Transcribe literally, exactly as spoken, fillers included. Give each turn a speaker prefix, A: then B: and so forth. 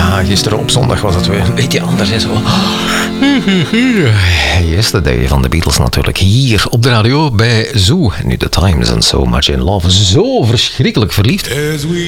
A: Ja, gisteren op zondag was het weer een beetje anders. Hè, zo. Yesterday van de Beatles natuurlijk. Hier op de radio bij Zoo. Nu The Times and So Much in Love. Zo verschrikkelijk verliefd.